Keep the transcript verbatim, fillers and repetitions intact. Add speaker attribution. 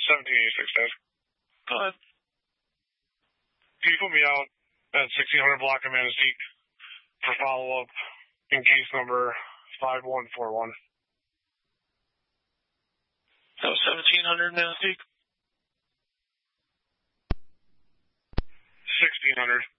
Speaker 1: seventeen eighty-six, Dad.
Speaker 2: Go ahead.
Speaker 1: Can you put me out at sixteen hundred block of Manistee for follow-up in case number five one four one?
Speaker 2: That was seventeen hundred Manistee?
Speaker 1: sixteen hundred.